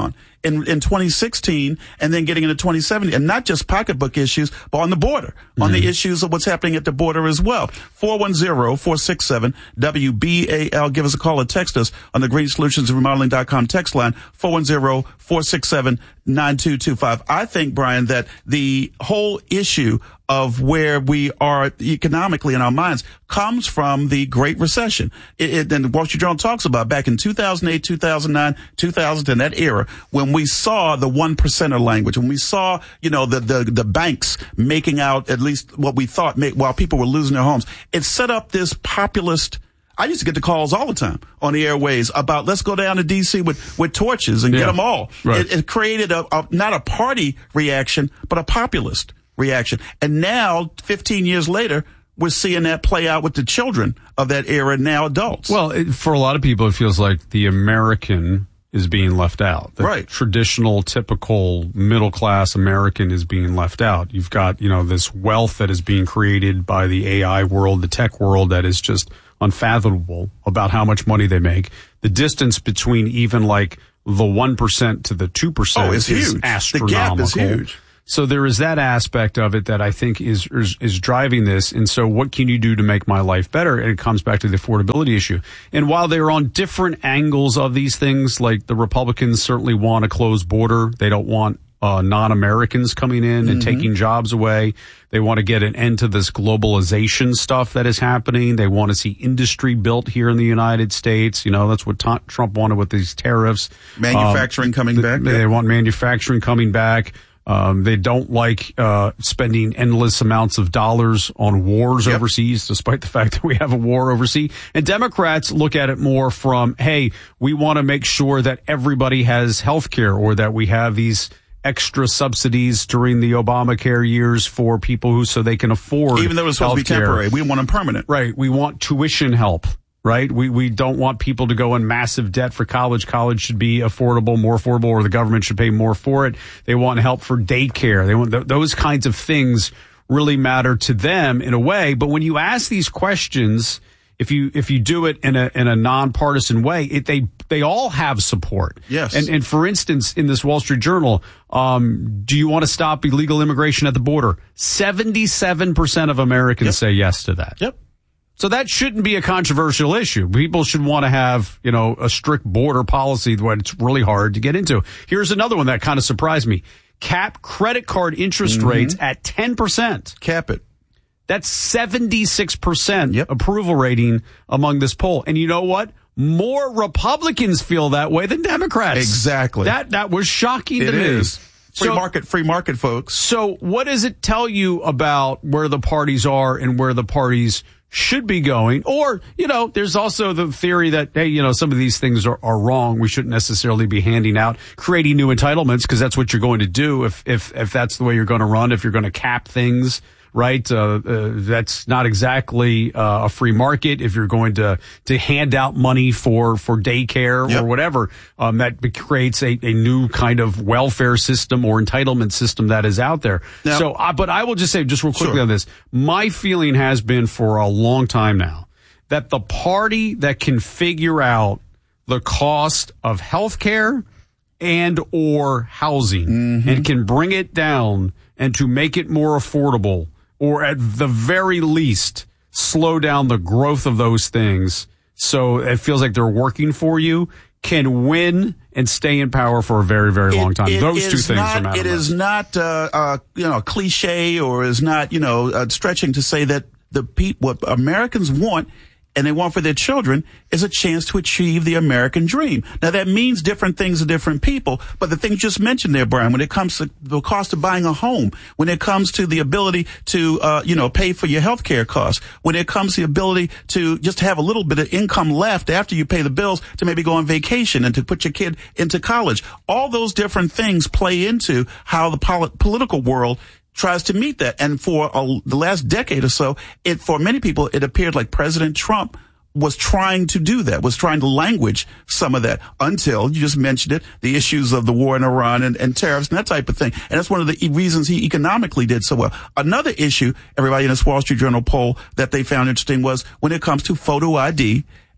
in, in twenty sixteen and then getting into twenty seventeen, and not just pocketbook issues, but on the border, mm-hmm. on the issues of what's happening at the border as well. four one zero, four six seven, W B A L. Give us a call or text us on the green solutions remodeling dot com text line, four one zero, four six seven, nine two two five. I think, Brian, that the whole issue of where we are economically in our minds comes from the Great Recession. It, it, and the Wall Street Journal talks about back in two thousand eight, two thousand nine, two thousand, in that era, when we saw the one percenter language, when we saw, you know, the, the, the banks making out at least what we thought make, while people were losing their homes. It set up this populist. I used to get the calls all the time on the airways about let's go down to D C with, with torches and yeah. get them all. Right. It, it created a, a, not a party reaction, but a populist reaction. And now, fifteen years later, we're seeing that play out with the children of that era, now adults. Well, it, for a lot of people, it feels like the American is being left out. The right. traditional, typical middle-class American is being left out. You've got, you know, this wealth that is being created by the A I world, the tech world, that is just unfathomable about how much money they make. The distance between even like the one percent to the two percent oh, is is huge. astronomical. The gap is huge. So there is that aspect of it that I think is, is is driving this. And so what can you do to make my life better? And it comes back to the affordability issue. And while they're on different angles of these things, like the Republicans certainly want a closed border. They don't want uh, non-Americans coming in and mm-hmm. taking jobs away. They want to get an end to this globalization stuff that is happening. They want to see industry built here in the United States. You know, that's what t- Trump wanted with these tariffs. Manufacturing um, coming back. They yeah. want manufacturing coming back. Um, they don't like uh, spending endless amounts of dollars on wars yep. overseas, despite the fact that we have a war overseas. And Democrats look at it more from, hey, we want to make sure that everybody has health care, or that we have these extra subsidies during the Obamacare years for people who, so they can afford even though it's supposed to be temporary. We want them permanent. Right. We want tuition help. Right? We we don't want people to go in massive debt for college. College should be affordable, more affordable, or the government should pay more for it. They want help for daycare. They want th- those kinds of things really matter to them in a way. But when you ask these questions, if you if you do it in a in a nonpartisan way, it, they they all have support. Yes. And and for instance, in this Wall Street Journal, um, do you want to stop illegal immigration at the border? seventy-seven percent of Americans yep. say yes to that. Yep. So that shouldn't be a controversial issue. People should want to have, you know, a strict border policy that it's really hard to get into. Here's another one that kind of surprised me. Cap credit card interest mm-hmm. rates at ten percent. Cap it. That's seventy-six percent yep. approval rating among this poll. And you know what? More Republicans feel that way than Democrats. Exactly. That that was shocking it to me. Is. Free so, market, free market, folks. So what does it tell you about where the parties are and where the parties should be going? Or, you know, there's also the theory that, hey, you know, some of these things are, are wrong. We shouldn't necessarily be handing out, creating new entitlements, because that's what you're going to do if, if, if that's the way you're going to run, if you're going to cap things. Right, uh, uh, that's not exactly uh, a free market. If you're going to to hand out money for for daycare yep. or whatever, um, that creates a, a new kind of welfare system or entitlement system that is out there. Now, so, uh, but I will just say, just real quickly sure. on this, my feeling has been for a long time now that the party that can figure out the cost of health care and or housing mm-hmm. and can bring it down and to make it more affordable, or at the very least, slow down the growth of those things so it feels like they're working for you, can win and stay in power for a very, very long time. It, it those two things not, are matter. It is not, uh, uh, you know, a cliche, or is not, you know, uh, stretching to say that the pe- what Americans want and they want for their children is a chance to achieve the American dream. Now, that means different things to different people, but the things you just mentioned there, Brian, when it comes to the cost of buying a home, when it comes to the ability to, uh, you know, pay for your health care costs, when it comes to the ability to just have a little bit of income left after you pay the bills to maybe go on vacation and to put your kid into college, all those different things play into how the pol- political world tries to meet that. And for a, the last decade or so, it, for many people, it appeared like President Trump was trying to do that, was trying to language some of that, until you just mentioned it, the issues of the war in Iran and, and tariffs and that type of thing. And that's one of the reasons he economically did so well. Another issue, everybody in this Wall Street Journal poll that they found interesting, was when it comes to photo I D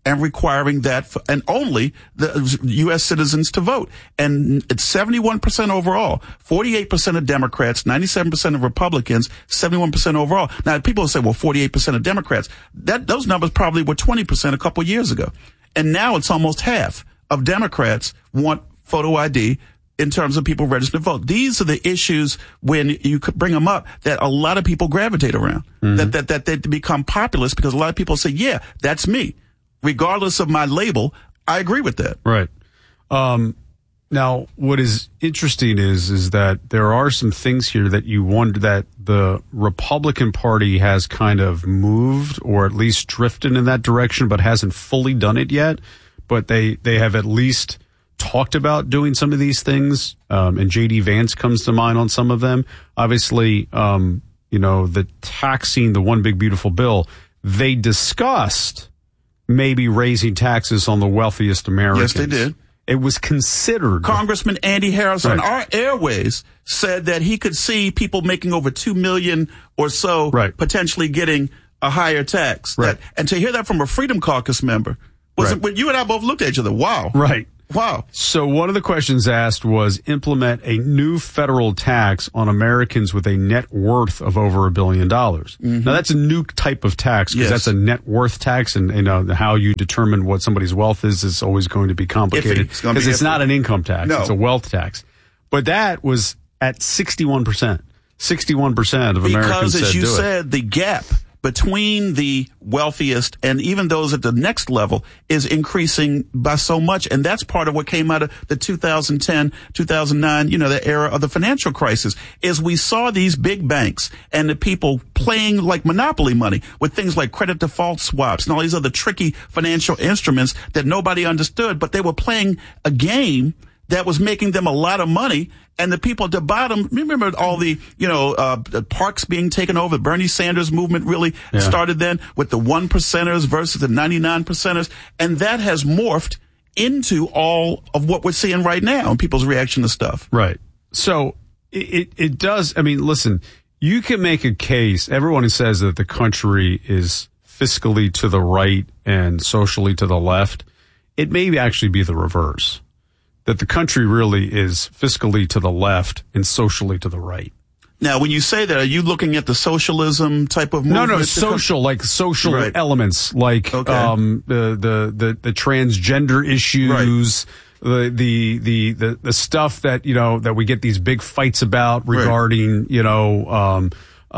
and requiring that for, and only the U S citizens to vote. And it's seventy-one percent overall, forty-eight percent of Democrats, ninety-seven percent of Republicans, seventy-one percent overall. Now, people say, well, forty-eight percent of Democrats. That, those numbers probably were twenty percent a couple years ago. And now it's almost half of Democrats want photo I D in terms of people registered to vote. These are the issues when you could bring them up that a lot of people gravitate around, mm-hmm. that, that, that they become populist because a lot of people say, yeah, that's me. Regardless of my label, I agree with that. Right. Um, now, what is interesting is is that there are some things here that you wonder that the Republican Party has kind of moved or at least drifted in that direction, but hasn't fully done it yet. But they, they have at least talked about doing some of these things, um, and J D Vance comes to mind on some of them. Obviously, um, you know, the taxing, the one big beautiful bill, they discussed maybe raising taxes on the wealthiest Americans. Yes, they did. It was considered. Congressman Andy Harris right. on our airways said that he could see people making over two million or so right. potentially getting a higher tax. Right. That, and to hear that from a Freedom Caucus member, was right. it, when you and I both looked at each other, wow. Right. Wow. So one of the questions asked was implement a new federal tax on Americans with a net worth of over a billion dollars. Mm-hmm. Now that's a new type of tax because yes. that's a net worth tax, and you know how you determine what somebody's wealth is is always going to be complicated because it's, it's not an income tax; no. it's a wealth tax. But that was at sixty-one percent. sixty-one percent of because, Americans said as you do said, it. the gap between the wealthiest and even those at the next level is increasing by so much. And that's part of what came out of the two thousand ten, two thousand nine, you know, the era of the financial crisis, is we saw these big banks and the people playing like monopoly money with things like credit default swaps and all these other tricky financial instruments that nobody understood, but they were playing a game that was making them a lot of money. And the people at the bottom, remember all the, you know, uh, the parks being taken over. Bernie Sanders movement really yeah. started then with the one percenters versus the ninety-nine percenters. And that has morphed into all of what we're seeing right now and people's reaction to stuff. Right. So it, it does. I mean, listen, you can make a case. Everyone who says that the country is fiscally to the right and socially to the left, it may actually be the reverse. That the country really is fiscally to the left and socially to the right. Now, when you say that, are you looking at the socialism type of movement? No, no, social, like social right. elements, like okay. um, the, the the the transgender issues, right. the, the the the the stuff that you know that we get these big fights about regarding right. you know um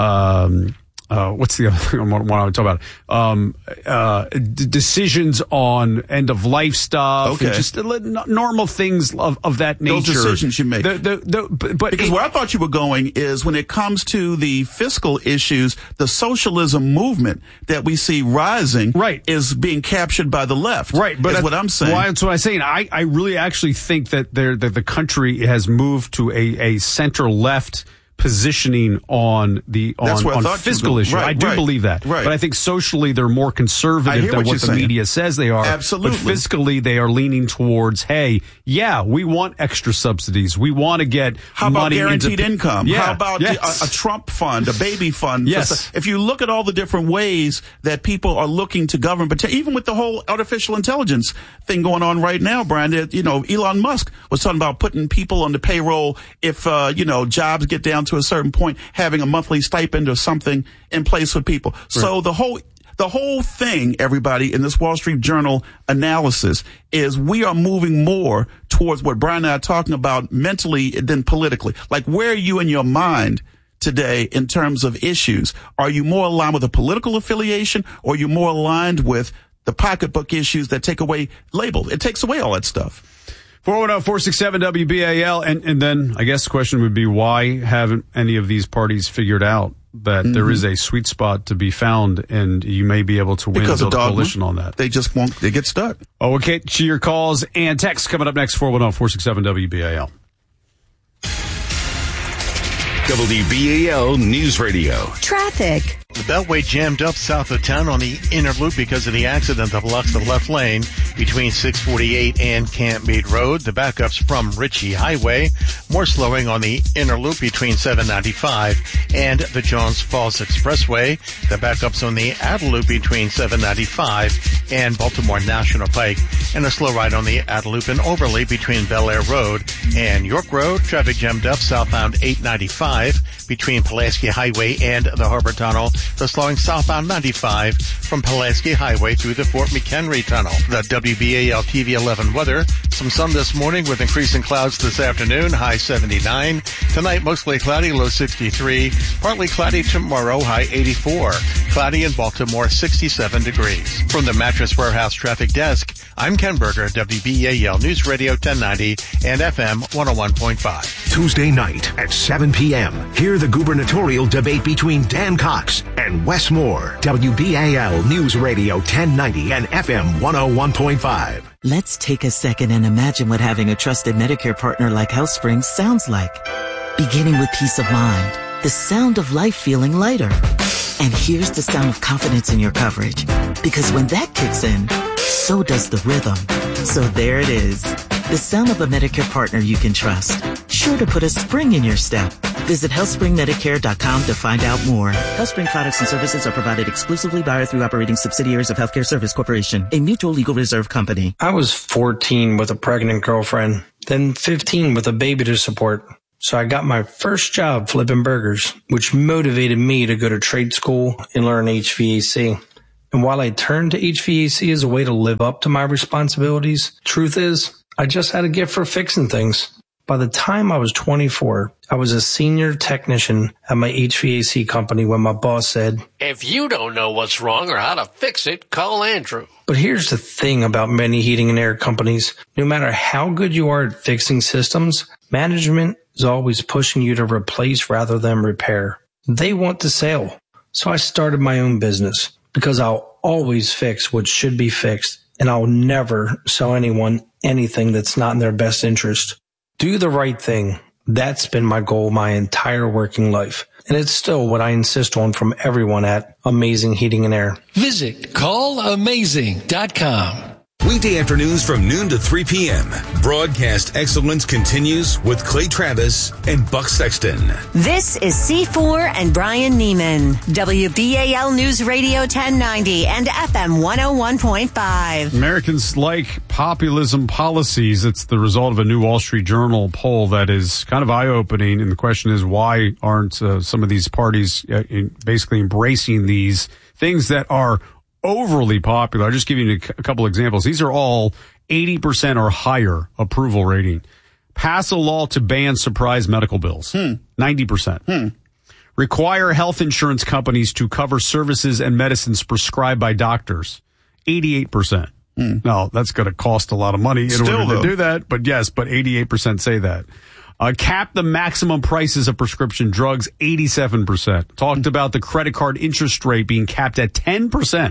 um. Uh, what's the other thing I want to talk about? Um, uh, d- decisions on end of life stuff, okay. and just normal things of, of that nature. Those decisions you make. The, the, the, but, but because it, where I thought you were going is when it comes to the fiscal issues, the socialism movement that we see rising right. is being captured by the left. Right, but is that's what I'm saying. Well, that's what I'm saying. I, I really actually think that there that the country has moved to a, a center left positioning on the on, on fiscal issues. Right, I do right, believe that. Right. But I think socially they're more conservative than what, what the saying. media says they are. Absolutely. But fiscally they are leaning towards, hey, yeah, we want extra subsidies. We want to get How about money guaranteed into, income? Yeah, How about yes. the, a, a Trump fund, a baby fund? Yes. If you look at all the different ways that people are looking to govern, but to, even with the whole artificial intelligence thing going on right now, Brian, it, you know, Elon Musk was talking about putting people on the payroll if, uh, you know, jobs get down to a certain point, having a monthly stipend or something in place for people. Right. So the whole the whole thing, everybody, in this Wall Street Journal analysis is we are moving more towards what Brian and I are talking about mentally than politically. Like, where are you in your mind today in terms of issues? Are you more aligned with a political affiliation, or are you more aligned with the pocketbook issues that take away labels? It takes away all that stuff. four one zero, four six seven, W B A L. And, and then I guess the question would be, why haven't any of these parties figured out that mm-hmm. there is a sweet spot to be found and you may be able to win because a of coalition on that? They just won't, they get stuck. Oh, okay. To your calls and texts coming up next, four one zero, four six seven, W B A L. W B A L News Radio. Traffic. The Beltway jammed up south of town on the inner loop because of the accident that blocks the left lane between six forty-eight and Camp Meade Road. The backup's from Ritchie Highway. More slowing on the inner loop between seven ninety-five and the Johns Falls Expressway. The backup's on the outer loop between seven ninety-five and Baltimore National Pike. And a slow ride on the outer loop in Overley between Bel Air Road and York Road. Traffic jammed up southbound eight ninety-five between Pulaski Highway and the Harbor Tunnel. The slowing southbound ninety-five from Pulaski Highway through the Fort McHenry Tunnel. The W B A L T V eleven weather. Some sun this morning with increasing clouds this afternoon, high seventy-nine. Tonight, mostly cloudy, low sixty-three. Partly cloudy tomorrow, high eighty-four. Cloudy in Baltimore, sixty-seven degrees. From the Mattress Warehouse Traffic Desk, I'm Ken Berger, W B A L News Radio ten ninety and F M one oh one point five. Tuesday night at seven p.m. Hear the gubernatorial debate between Dan Cox and Wes Moore. W B A L News Radio ten ninety and F M one oh one point five. Let's take a second and imagine what having a trusted Medicare partner like HealthSpring sounds like. Beginning with peace of mind, the sound of life feeling lighter. And here's the sound of confidence in your coverage. Because when that kicks in, so does the rhythm. So there it is. The sound of a Medicare partner you can trust. Sure to put a spring in your step. Visit health spring medicare dot com to find out more. HealthSpring products and services are provided exclusively by or through operating subsidiaries of Healthcare Service Corporation, a mutual legal reserve company. I was fourteen with a pregnant girlfriend, then fifteen with a baby to support. So I got my first job flipping burgers, which motivated me to go to trade school and learn H V A C. And while I turned to H V A C as a way to live up to my responsibilities, truth is, I just had a gift for fixing things. By the time I was twenty-four, I was a senior technician at my H V A C company when my boss said, "If you don't know what's wrong or how to fix it, call Andrew." But here's the thing about many heating and air companies. No matter how good you are at fixing systems, management is always pushing you to replace rather than repair. They want the sale. So I started my own business because I'll always fix what should be fixed, and I'll never sell anyone anything that's not in their best interest. Do the right thing. That's been my goal my entire working life. And it's still what I insist on from everyone at Amazing Heating and Air. Visit call amazing dot com. Weekday afternoons from noon to three p.m. Broadcast excellence continues with Clay Travis and Buck Sexton. This is C four and Brian Neiman. W B A L News Radio ten ninety and F M one oh one point five. Americans like populism policies. It's the result of a new Wall Street Journal poll that is kind of eye-opening. And the question is, why aren't uh, some of these parties uh, in basically embracing these things that are overly popular? I'll just give you a couple examples. These are all eighty percent or higher approval rating. Pass a law to ban surprise medical bills. Hmm. ninety percent. Hmm. Require health insurance companies to cover services and medicines prescribed by doctors. eighty-eight percent. Hmm. Now, that's going to cost a lot of money in Still, order to though. do that. But yes, but eighty-eight percent say that. Uh, cap the maximum prices of prescription drugs, eighty-seven percent. Talked Hmm. about the credit card interest rate being capped at ten percent.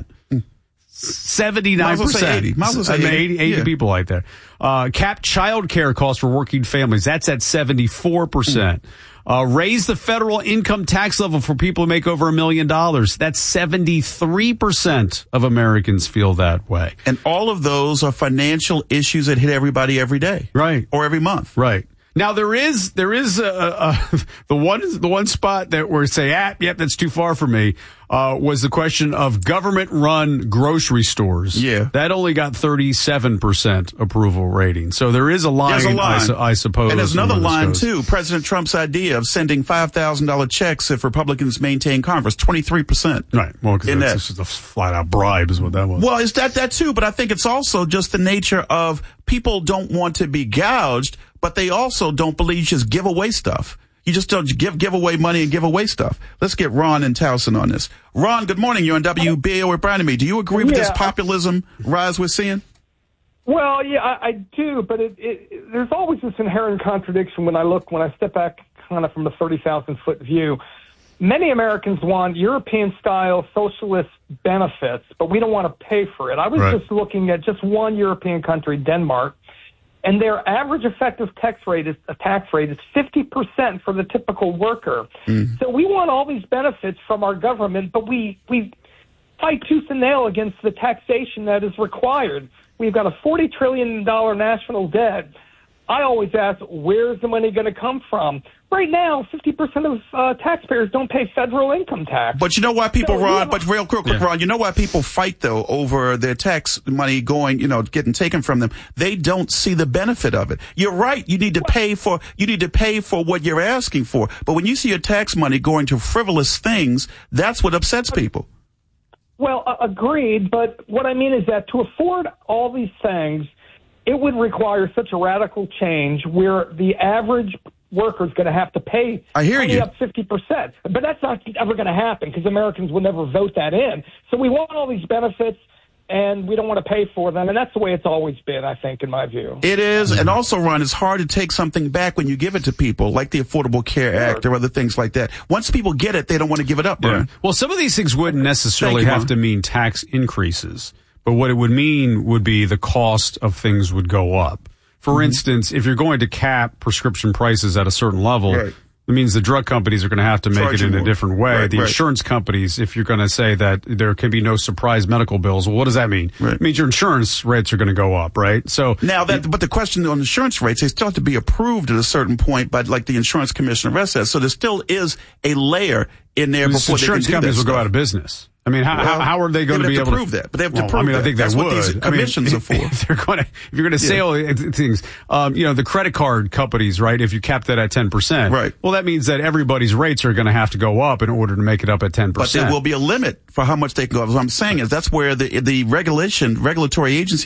seventy-nine percent. Might as well say eighty. Might as well say I mean, eighty. eighty, eighty Yeah. people right there. Uh, cap child care costs for working families. That's at seventy-four percent. Uh, raise the federal income tax level for people who make over a million dollars. That's seventy-three percent of Americans feel that way. And all of those are financial issues that hit everybody every day. Right. Or every month. Right. Now there is there is a, a, the one the one spot that we're say, ah, yep, that's too far for me. Uh, was the question of government-run grocery stores. Yeah, that only got thirty-seven percent approval rating. So there is a line, There's a line. I, su- I suppose. And there's another where this line, goes. too. President Trump's idea of sending five thousand dollars checks if Republicans maintain Congress, twenty-three percent. Right. Well, because In that's that. just a flat-out bribe is what that was. Well, it's that, that too, but I think it's also just the nature of people don't want to be gouged, but they also don't believe you just give away stuff. You just don't give give away money and give away stuff. Let's get Ron and Towson on this. Ron, good morning. You're on W B A L with Brian and me. Do you agree with Yeah. this populism rise we're seeing? Well, yeah, I, I do, but it, it, there's always this inherent contradiction when I look, when I step back kind of from a thirty thousand foot view. Many Americans want European-style socialist benefits, but we don't want to pay for it. I was Right. just looking at just one European country, Denmark, and their average effective tax rate is a tax rate is fifty percent for the typical worker. Mm. So we want all these benefits from our government, but we we fight tooth and nail against the taxation that is required. We've got a forty trillion dollars national debt. I always ask, where's the money going to come from? Right now, fifty percent of uh, taxpayers don't pay federal income tax. But you know why people, so, Ron, you know, but real quick, quick, yeah. Ron, you know why people fight, though, over their tax money going, you know, getting taken from them? They don't see the benefit of it. You're right. You need to pay for, you need to pay for what you're asking for. But when you see your tax money going to frivolous things, that's what upsets people. Well, uh, agreed. But what I mean is that to afford all these things, it would require such a radical change where the average worker is going to have to pay I hear you. up fifty percent. But that's not ever going to happen because Americans will never vote that in. So we want all these benefits, and we don't want to pay for them. And that's the way it's always been, I think, in my view. It is. And also, Ron, it's hard to take something back when you give it to people, like the Affordable Care sure. Act or other things like that. Once people get it, they don't want to give it up, Brian. Yeah. Well, some of these things wouldn't necessarily you, have Ron. to mean tax increases. But what it would mean would be the cost of things would go up. For mm-hmm. instance, if you're going to cap prescription prices at a certain level, right. it means the drug companies are going to have to make Charge it in more. a different way. Right, the right. insurance companies, if you're going to say that there can be no surprise medical bills, well, what does that mean? Right. It means your insurance rates are going to go up, right? So now that, but the question on insurance rates, they still have to be approved at a certain point by like the insurance commissioner says. So there still is a layer in there before insurance they can do companies that will stuff. go out of business. I mean, how, well, how are they going they to be have able to prove to that? But they have well, to prove I mean, that. I think That's they what would. these commissions I mean, are for. If they're going to, if you're going to say all things, um, you know, the credit card companies, right? If you cap that at ten percent, right? Well, that means that everybody's rates are going to have to go up in order to make it up at ten percent. But there will be a limit for how much they can go up. What I'm saying is that's where the the regulation, regulatory agency